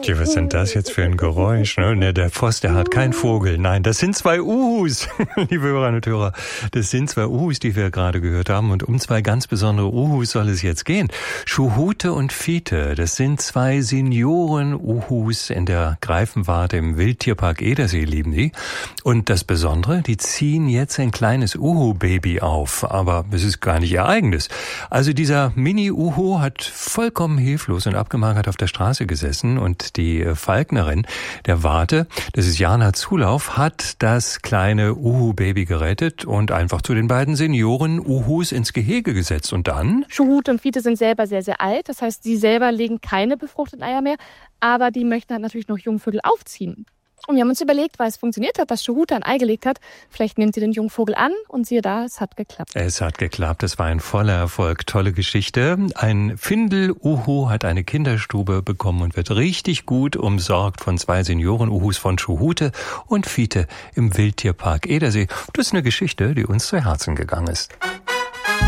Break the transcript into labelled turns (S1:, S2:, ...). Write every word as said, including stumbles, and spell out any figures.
S1: Antje, was ist denn das jetzt für ein Geräusch? Ne? Der Voss, der hat keinen Vogel. Nein, das sind zwei Uhus, liebe Hörerinnen und Hörer. Das sind zwei Uhus, die wir gerade gehört haben. Und um zwei ganz besondere Uhus soll es jetzt gehen. Schuhute und Fiete, das sind zwei Senioren-Uhus in der Greifenwarte im Wildtierpark Edersee, lieben die. Und das Besondere, die ziehen jetzt ein kleines Uhu-Baby auf. Aber es ist gar nicht ihr eigenes. Also dieser Mini-Uhu hat vollkommen hilflos und abgemagert auf der Straße gesessen und die Falknerin der Warte, das ist Jana Zulauf, hat das kleine Uhu-Baby gerettet und einfach zu den beiden Senioren-Uhus ins Gehege gesetzt. Und dann?
S2: Schuhute und Fiete sind selber sehr, sehr alt. Das heißt, sie selber legen keine befruchteten Eier mehr, aber die möchten halt natürlich noch Jungvögel aufziehen. Und wir haben uns überlegt, weil es funktioniert hat, dass Schuhute ein Ei gelegt hat, vielleicht nimmt sie den Jungvogel an und siehe da, es hat geklappt.
S1: Es hat geklappt, es war ein voller Erfolg, tolle Geschichte. Ein Findel-Uhu hat eine Kinderstube bekommen und wird richtig gut umsorgt von zwei Senioren-Uhus von Schuhute und Fiete im Wildtierpark Edersee. Das ist eine Geschichte, die uns zu Herzen gegangen ist.